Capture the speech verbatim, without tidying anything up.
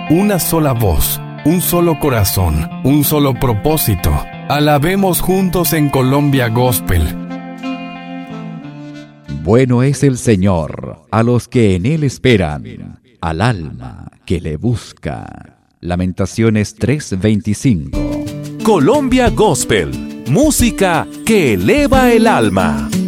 una sola voz, un solo corazón, un solo propósito. Alabemos juntos en Colombia Gospel. Bueno es el Señor a los que en Él esperan, al alma que le busca. Lamentaciones tres veinticinco. Colombia Gospel, música que eleva el alma.